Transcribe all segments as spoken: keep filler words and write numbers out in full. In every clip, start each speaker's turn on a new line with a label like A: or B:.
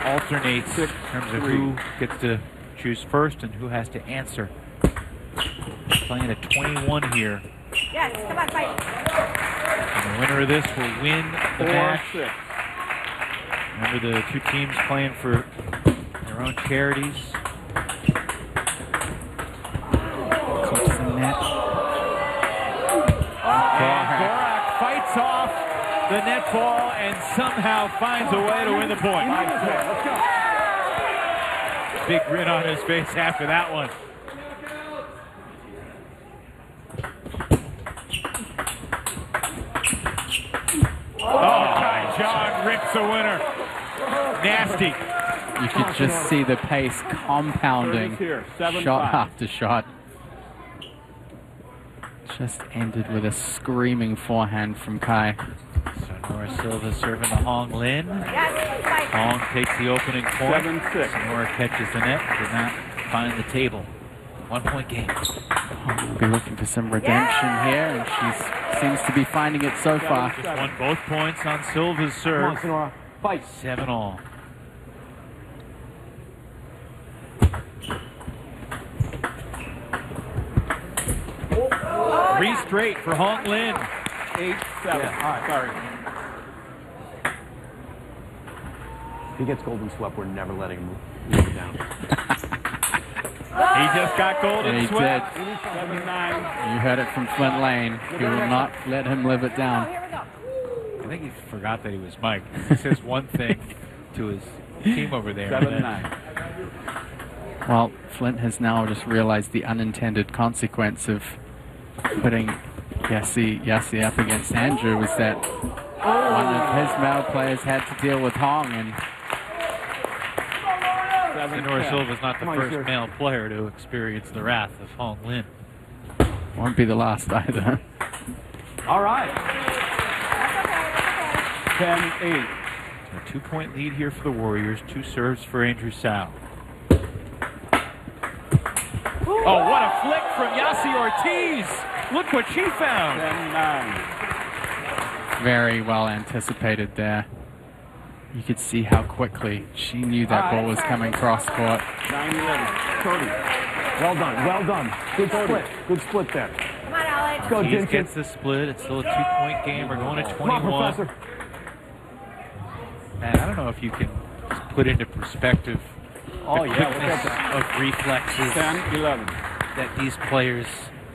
A: alternates in terms of who gets to choose first and who has to answer. Playing at twenty-one here.
B: Yes, come on, fight.
A: And the winner of this will win the
C: Four,
A: match.
C: six.
A: Remember the two teams playing for their own charities. Close to the net. And Gorak fights off the net ball and somehow finds a way to win the point.
C: Let's go.
A: Big grin on his face after that one. Oh, John rips the winner. Nasty.
D: You could just see the pace compounding, shot after shot. Just ended with a screaming forehand from Kai.
A: Sonora Silva serving to Hong Lin.
B: Yes,
A: Hong takes the opening point.
C: Seven, six.
A: Sonora catches the net, did not find the table. One point game.
D: We'll be looking for some redemption here, and she seems to be finding it so far.
A: Just won both points on Silva's serve.
C: Come on, Sonora. Fight.
A: Seven all. Three straight for Hong Lin.
C: Eight, seven.
E: Yeah.
C: All right, sorry.
E: If he gets golden swept, we're never letting him move it down.
A: He just got golden
D: He
A: swept.
D: did.
C: Seven, nine.
D: You heard it from Flint Lane. He will not let him live it down.
B: Here we go.
A: I think he forgot that he was Mike. He says one thing to his team over there.
C: Seven, nine.
D: Well, Flint has now just realized the unintended consequence of putting Yassi, Yassi up against Andrew was that one of his male players had to deal with Hong, and
A: Sonora Silva is not the
E: on,
A: first
E: sir.
A: male player to experience the wrath of Hong Lin.
D: won't be the last either.
C: All right. ten, eight.
A: A two-point lead here for the Warriors. Two serves for Andrew Sao. Oh, what a flick from Yassi Ortiz! Look what she found!
C: ten, nine.
D: Very well anticipated there. You could see how quickly she knew that ball was coming cross court.
C: nine, eleven.
E: Cody. Well done. Well done. Good split. Good split there.
B: Come on, Alex.
E: Let's go,
A: Ortiz
E: Jensen.
A: gets the split. It's still a two-point game. We're going to
E: Come on,
A: twenty-one.
E: Professor.
A: Man, I don't know if you can put into perspective
C: Oh,
A: the
C: yeah. Look
A: quickness
C: at that.
A: of reflexes
C: ten, eleven.
A: that these players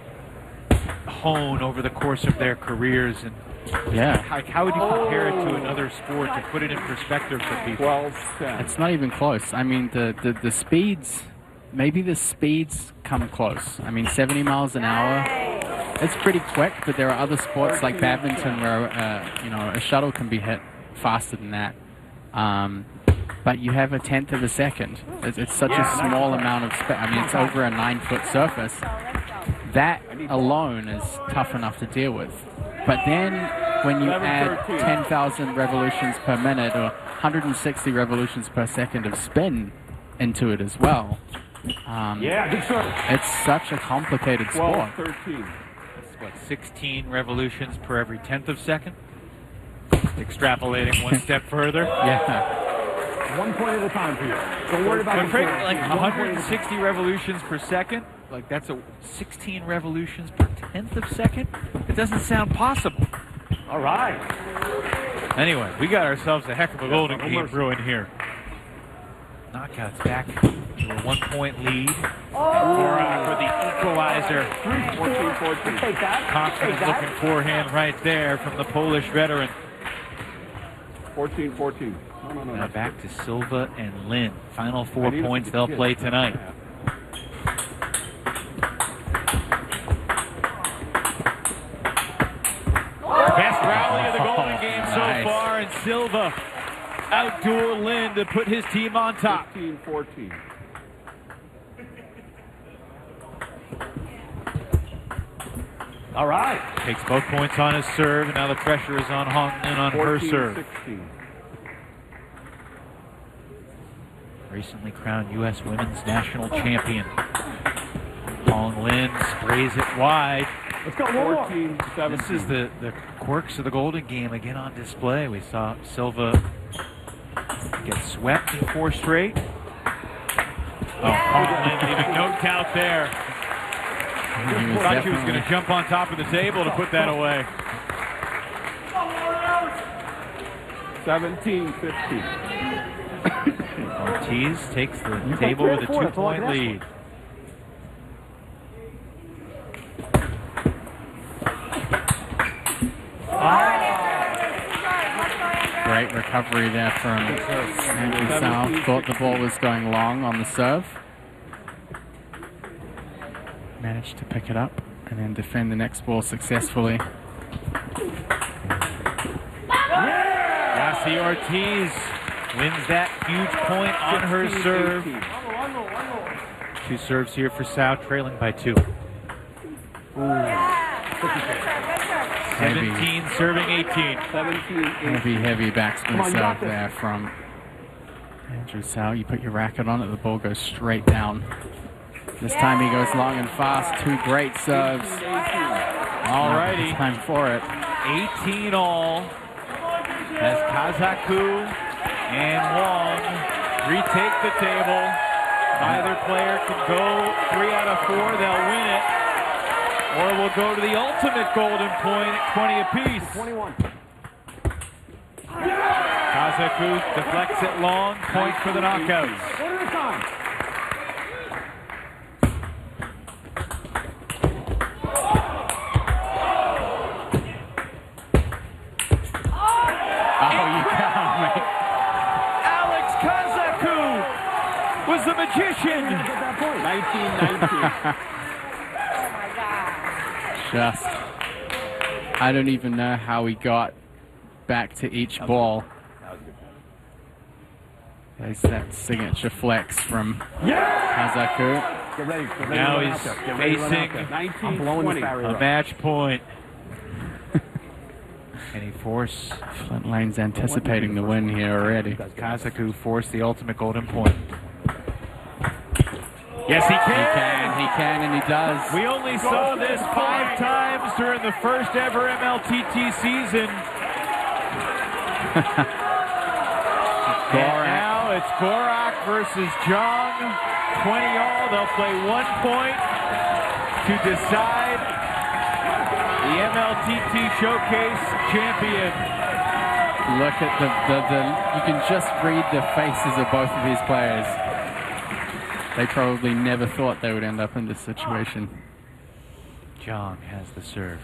A: hone over the course of their careers. And
D: Yeah,
A: how, how would you compare it to another sport to put it in perspective for people?
C: twelve, ten.
D: it's not even close. I mean, the, the, the speeds, maybe the speeds come close. I mean, seventy miles an hour, it's pretty quick, but there are other sports like badminton where, uh, you know, a shuttle can be hit faster than that. Um, but you have a tenth of a second. It's, it's such a small amount of space. I mean, it's over a nine-foot surface. That alone is tough enough to deal with. But then when you add ten thousand revolutions per minute or one hundred sixty revolutions per second of spin into it as well, um,
E: Yeah, good serve.
D: it's such a complicated
C: twelve,
D: sport.
C: thirteen.
A: That's what, sixteen revolutions per every tenth of second? Extrapolating one step further.
D: Yeah,
E: One point at a time for you. Don't worry about
A: But
E: the
A: Craig,
E: score.
A: like
E: One point
A: one
E: at a
A: hundred sixty revolutions per second, like that's a sixteen revolutions per tenth of second? It doesn't sound possible.
E: All right.
A: Anyway, we got ourselves a heck of a golden
E: no
A: game
E: mercy.
A: brewing here. Knockouts back to a one-point lead. Gorak for the equalizer.
C: fourteen, fourteen.
E: Take that.
A: Confident
E: Take that.
A: looking forehand right there from the Polish veteran.
C: fourteen, fourteen. No, no, no.
A: Now back to Silva and Lin. Final
C: I
A: four
C: need to
A: points
C: see
A: they'll
C: the
A: play
C: kids.
A: tonight. Best rally of the golden game so
D: Nice.
A: far, and Silva outduel Lin to put his team on top.
C: fifteen, fourteen.
E: All right.
A: Takes both points on his serve, and now the pressure is on Hong Lin on her
C: fourteen,
A: serve.
C: sixteen.
A: Recently crowned U S Women's National Champion. Hong Lin sprays it wide.
E: Let's go. One more.
C: fourteen, seventeen.
A: This is the, the quirks of the golden game again on display. We saw Silva gets swept in four straight. Oh, Conklin leaving no doubt there.
D: He was
A: Thought she was
D: definitely-
A: going to jump on top of the table to put that away.
C: seventeen fifteen.
A: Ortiz takes the
E: You
A: table
E: played
A: with a
E: three or four, that's all I
A: two-point
E: can ask
A: lead.
D: Great recovery there from Andrew South. Thought the ball was going long on the serve. Managed to pick it up and then defend the next ball successfully.
A: Yassi Ortiz wins that huge point on her serve. Two serves here for Sao, trailing by two. seventeen serving eighteen.
C: seventeen
D: Heavy, heavy backspin
E: Come on, you
D: serve
E: got this.
D: there from Andrew Sao. You put your racket on it, the ball goes straight down. This time he goes long and fast. Two great serves.
A: Alrighty,
D: Time for it.
A: eighteen all as Kazaku and Wong retake the table. Either player can go three out of four, they'll win it. Or we'll go to the ultimate golden point at twenty apiece.
E: twenty-one.
A: Kazaku deflects it long, point for the knockouts.
E: One at a time.
D: Oh, you can't, mate.
A: Alex Kazaku was the magician.
C: nineteen nineteen.
D: Just, I don't even know how he got back to each ball. There's that signature flex from Kazaku.
E: Get ready. Get ready
A: Now
E: to run
A: he's
E: out there. Get ready to run out
A: facing
E: there. I'm
C: nineteen
E: blowing
C: twenty.
E: this barrier
A: a
E: up.
A: match point. Can he force
D: Flint Lane's anticipating the win here already.
A: Kazaku force the ultimate golden point? Yes, he
D: He
A: can.
D: can, he can, and he does.
A: We only saw this five times during the first ever M L T T season. And now it's Gorak versus Jong. twenty all. They'll play one point to decide the M L T T Showcase champion.
D: Look at the, the, the, you can just read the faces of both of these players. They probably never thought they would end up in this situation.
A: Jong has the serve.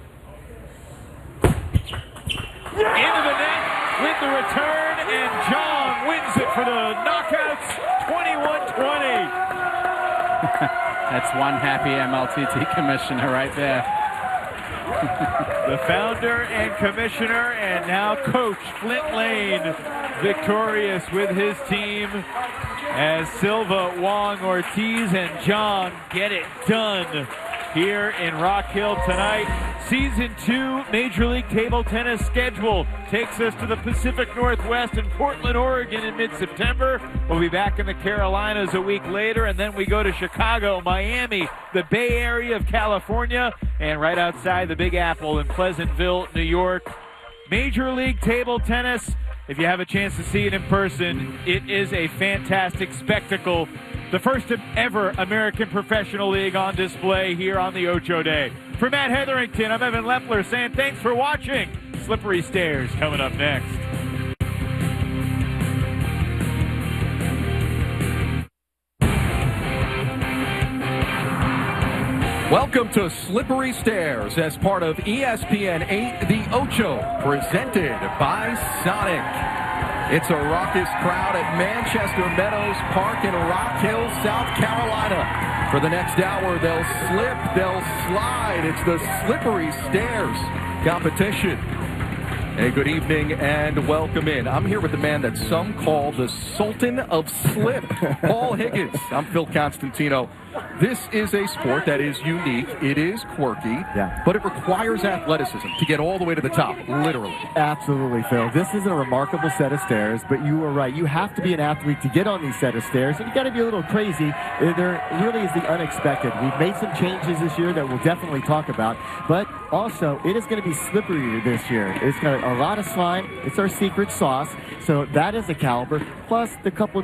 A: Into the net with the return, and Jong wins it for the knockouts, twenty-one twenty.
D: That's one happy M L T T commissioner right there.
A: The founder and commissioner and now coach Flint Lane victorious with his team as Silva, Wong, Ortiz, and Jong get it done here in Rock Hill tonight. Season two Major League Table Tennis schedule takes us to the Pacific Northwest and Portland, Oregon in mid-September. We'll be back in the Carolinas a week later, and then we go to Chicago, Miami, the Bay Area of California, and right outside the Big Apple in Pleasantville, New York. Major League Table Tennis, if you have a chance to see it in person, it is a fantastic spectacle. The first ever American Professional League on display here on the Ocho Day. For Matt Hetherington, I'm Evan Leffler saying thanks for watching. Slippery Stairs coming up next.
F: Welcome to Slippery Stairs as part of E S P N eight The Ocho, presented by Sonic. It's a raucous crowd at Manchester Meadows Park in Rock Hill, South Carolina. For the next hour, they'll slip, they'll slide. It's the Slippery Stairs competition. Hey, good evening and welcome in. I'm here with the man that some call the Sultan of Slip, Paul Higgins. I'm Phil Constantino. This is a sport that is unique. It is quirky,
G: Yeah.
F: but it requires athleticism to get all the way to the top, literally.
G: Absolutely, Phil. This is a remarkable set of stairs, but you are right. You have to be an athlete to get on these set of stairs, and you got to be a little crazy. Uh, There really is the unexpected. We've made some changes this year that we'll definitely talk about, but also it is going to be slipperier this year. It's got a lot of slime. It's our secret sauce, so that is a caliber. Plus the couple